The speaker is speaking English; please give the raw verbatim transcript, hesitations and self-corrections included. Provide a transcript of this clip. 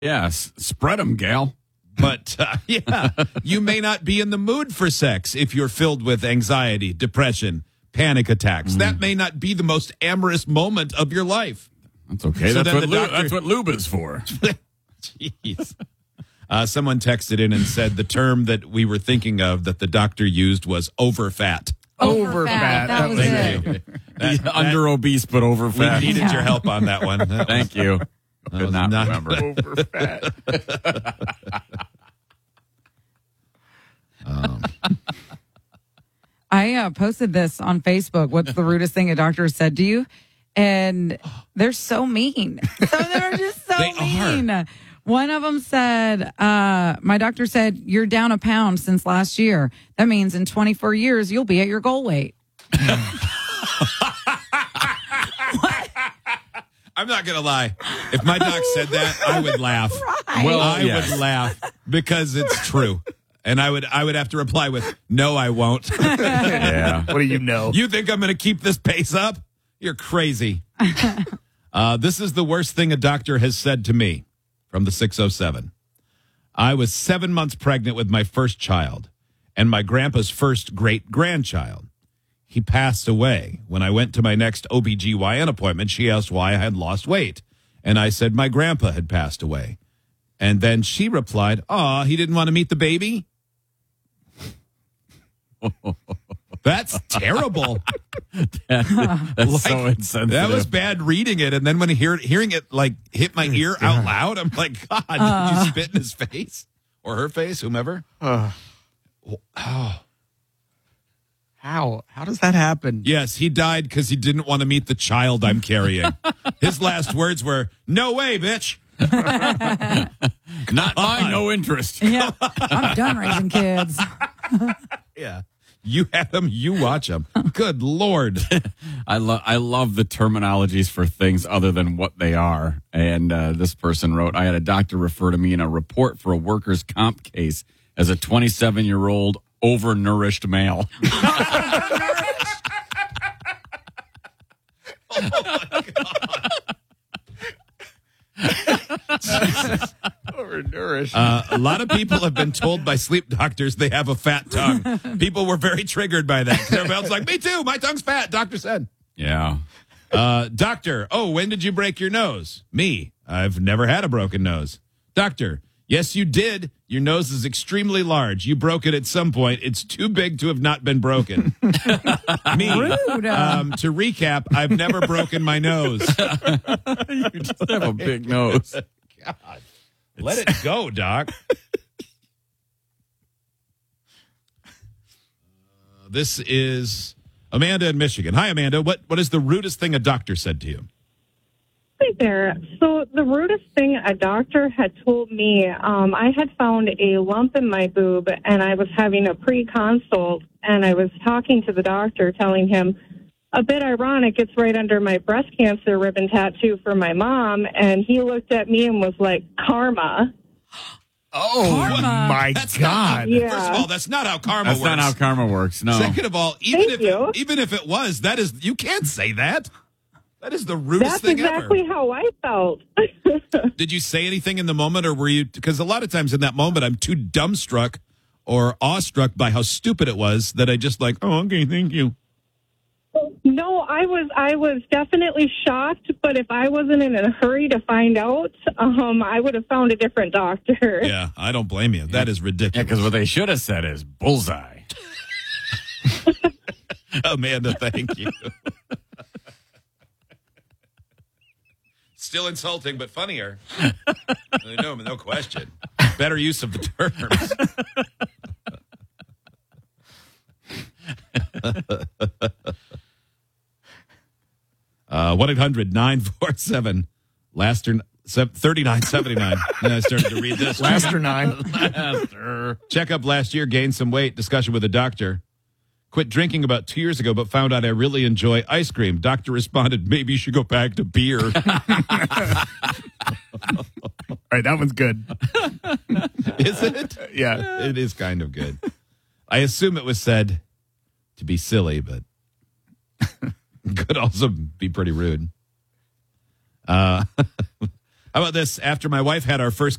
Yeah, s- spread them, gal. But, uh, yeah, you may not be in the mood for sex if you're filled with anxiety, depression, panic attacks. Mm. That may not be the most amorous moment of your life. That's okay. So that's, what then the lube, doctor- that's what lube is for. Jeez. Uh, someone texted in and said the term that we were thinking of that the doctor used was overfat. Over fat. That was Thank it. you. That- that- Under obese, but over we fat. needed Yeah. your help on that one. That Thank you. I could was not, not- remember. Over fat. Um, I uh, posted this on Facebook. What's the rudest thing a doctor said to you? And they're so mean. So they're just so They are. mean. One of them said, uh, my doctor said, you're down a pound since last year. That means in twenty-four years, you'll be at your goal weight. I'm not going to lie. If my doc said that, I would laugh. Right. Well, I yes. would laugh because it's true. And I would I would have to reply with, no, I won't. Yeah. What do you know? You think I'm going to keep this pace up? You're crazy. uh, this is the worst thing a doctor has said to me from the six oh seven. I was seven months pregnant with my first child and my grandpa's first great-grandchild. He passed away. When I went to my next O B G Y N appointment, she asked why I had lost weight. And I said my grandpa had passed away. And then she replied, aw, he didn't want to meet the baby? That's terrible. That's so Like, insensitive. That was bad reading it. And then when I hear, hearing it like hit my ear out loud, I'm like, God, Uh. did you spit in his face or her face, whomever? Uh, Oh, how? How does that happen? yes, he died because he didn't want to meet the child I'm carrying. His last words were, no way, bitch. Not mine, no interest. Yeah, I'm done raising kids. Yeah. You have them, you watch them. Good Lord. I love I love the terminologies for things other than what they are. And uh, this person wrote, I had a doctor refer to me in a report for a workers' comp case as a twenty-seven-year-old overnourished male. Overnourished. Uh, a lot of people have been told by sleep doctors they have a fat tongue. People were very triggered by that. Everybody else like, me too. My tongue's fat. Doctor said. Yeah. Uh, doctor, oh, when did you break your nose? Me. I've never had a broken nose. Doctor, yes, you did. Your nose is extremely large. You broke it at some point. It's too big to have not been broken. Me. Rude. Um, to recap, I've never broken my nose. You just have a big nose. God, let it go, Doc. Uh, this is Amanda in Michigan. Hi, Amanda. What what is the rudest thing a doctor said to you? Hi there. So the rudest thing a doctor had told me, um, I had found a lump in my boob, and I was having a pre-consult, and I was talking to the doctor, telling him, a bit ironic, it's right under my breast cancer ribbon tattoo for my mom, and he looked at me and was like, karma. Oh, Karma. my That's God. Not, Yeah. First of all, that's not how karma That's works. not how karma works. No. Second of all, even Thank if you. it, even if it was, that is you can't say that. That is the rudest That's thing exactly ever. how I felt. Did you say anything in the moment, or were you? Because a lot of times in that moment, I'm too dumbstruck or awestruck by how stupid it was that I just like, oh, okay, thank you. No, I was I was definitely shocked, but if I wasn't in a hurry to find out, um, I would have found a different doctor. Yeah, I don't blame you. That is Yeah, ridiculous. because what they should have said is bullseye. Amanda, thank you. Still insulting, but funnier. No, no question. Better use of the terms. uh, one eight hundred nine four seven Laster thirty-nine seventy-nine. Then I started to read this. Laster nine. Checkup last year, gained some weight. Discussion with a doctor. Quit drinking about two years ago, but found out I really enjoy ice cream. Doctor responded, maybe you should go back to beer. All right, that one's good. Is it? Yeah. It is kind of good. I assume it was said to be silly, but could also be pretty rude. Uh, how about this? After my wife had our first